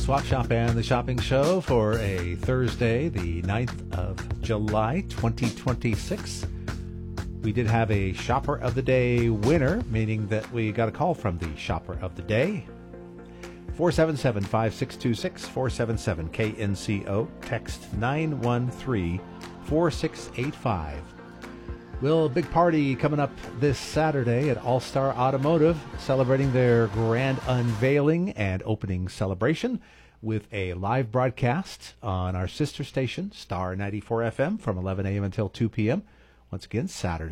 Swap Shop and the Shopping Show for a Thursday, the 9th of July, 2026. We did have a Shopper of the Day winner, meaning that we got a call from the Shopper of the Day. 477-5626, 477-KNCO, text 913-4685. Well, a big party coming up this Saturday at All Star Automotive, celebrating their grand unveiling and opening celebration with a live broadcast on our sister station, Star 94 FM, from 11 a.m. until 2 p.m. Once again, Saturday.